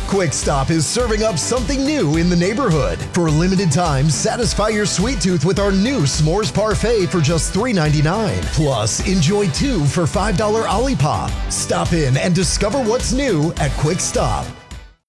Quick Stop is serving up something new in the neighborhood. For a limited time, satisfy your sweet tooth with our new S'mores Parfait for just $3.99. Plus, enjoy 2 for $5 Olipop. Stop in and discover what's new at Quick Stop.